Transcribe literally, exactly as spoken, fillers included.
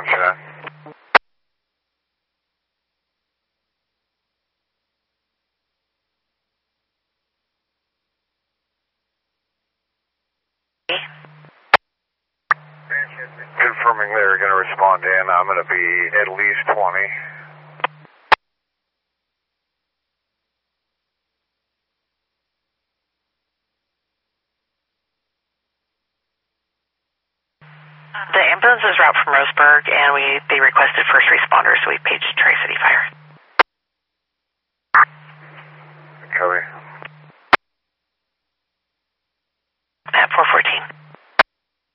Roger that. Confirming they're going to respond in. I'm going to be at least twenty. The ambulance is route from Roseburg, and we they requested